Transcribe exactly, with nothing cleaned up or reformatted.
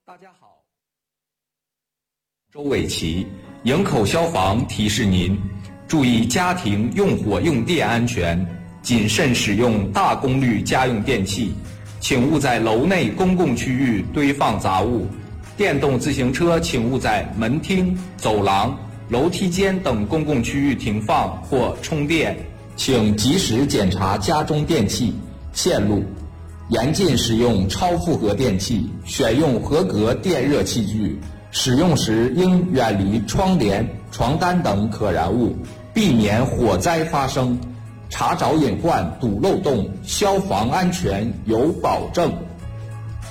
大家好，周伟奇，营口消防提示您，注意家庭用火用电安全，谨慎使用大功率家用电器，请勿在楼内公共区域堆放杂物，电动自行车请勿在门厅、走廊、楼梯间等公共区域停放或充电，请及时检查家中电器、线路。严禁使用超负荷电器，选用合格电热器具。使用时应远离窗帘、床单等可燃物，避免火灾发生。查找隐患、堵漏洞，消防安全有保证。